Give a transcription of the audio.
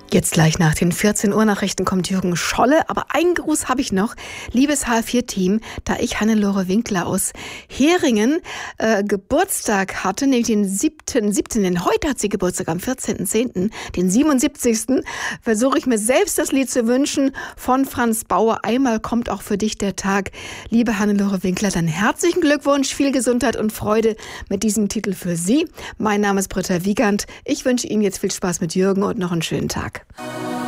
Jetzt gleich nach den 14 Uhr Nachrichten kommt Jürgen Scholle, aber einen Gruß habe ich noch. Liebes H4-Team, da ich Hannelore Winkler aus Heringen Geburtstag hatte, nämlich den 7., denn heute hat sie Geburtstag am 14.10., den 77. versuche ich mir selbst das Lied zu wünschen von Franz Bauer. Einmal kommt auch für dich der Tag. Liebe Hannelore Winkler, dann herzlichen Glückwunsch, viel Gesundheit und Freude mit diesem Titel für Sie. Mein Name ist Britta Wiegand. Ich wünsche Ihnen jetzt viel Spaß mit Jürgen und noch einen schönen Tag.